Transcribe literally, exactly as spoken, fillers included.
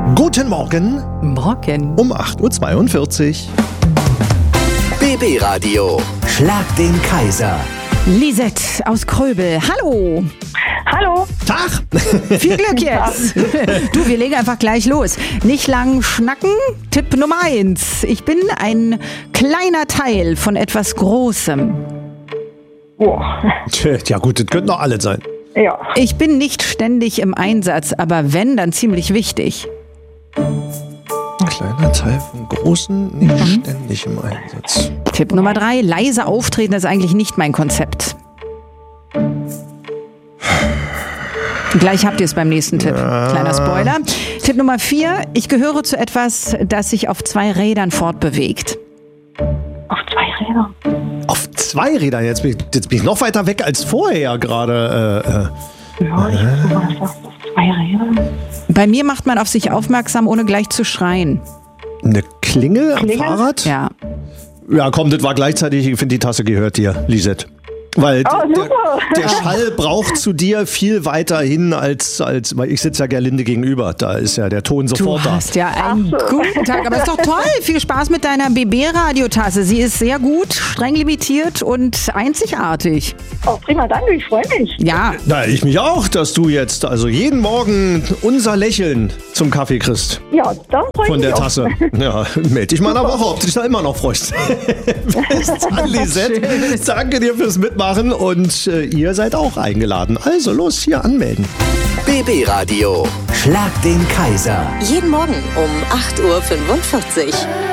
Guten Morgen. Morgen. Um acht Uhr zweiundvierzig. B B Radio. Schlag den Kaiser. Lisette aus Kröbel. Hallo. Hallo. Tag. Viel Glück jetzt. Du, wir legen einfach gleich los. Nicht lang schnacken. Tipp Nummer eins. Ich bin ein kleiner Teil von etwas Großem. Boah. Ja gut, das könnten doch alle sein. Ja. Ich bin nicht ständig im Einsatz, aber wenn, dann ziemlich wichtig. Kleiner Teil vom Großen, nicht mhm. ständig im Einsatz. Tipp Nummer drei. Leise auftreten ist eigentlich nicht mein Konzept. Gleich habt ihr es beim nächsten Tipp. Kleiner Spoiler. Tipp Nummer vier. Ich gehöre zu etwas, das sich auf zwei Rädern fortbewegt. Auf zwei Rädern? Auf zwei Rädern? Jetzt bin ich, jetzt bin ich noch weiter weg als vorher gerade. Äh, äh. Ja, ich äh. weiß was. Auf zwei Rädern? Bei mir macht man auf sich aufmerksam, ohne gleich zu schreien. Eine Klingel, Klingel? am Fahrrad? Ja. Ja, komm, das war gleichzeitig, ich finde, die Tasse gehört dir, Lisette. Weil Oh, der, super. der Schall braucht zu dir viel weiter hin als, als weil ich sitze ja Gerlinde gegenüber. Da ist ja der Ton Du sofort da. hast ja einen Ach so. guten Tag, aber ist doch toll. Viel Spaß mit deiner B B-Radiotasse. Sie ist sehr gut, streng limitiert und einzigartig. Oh, prima, danke, ich freue mich. Ja, Na, ich mich auch, dass du jetzt also jeden Morgen unser Lächeln zum Kaffee kriegst. Ja, dann freue ich Von mich der auch. Tasse. Ja, melde dich mal in einer Woche, ob du dich da immer noch freust. Bis dann, Lisette. Danke dir fürs Mitmachen und äh, ihr seid auch eingeladen. Also los, hier anmelden. B B Radio. Schlag den Kaiser. Jeden Morgen um acht Uhr fünfundvierzig.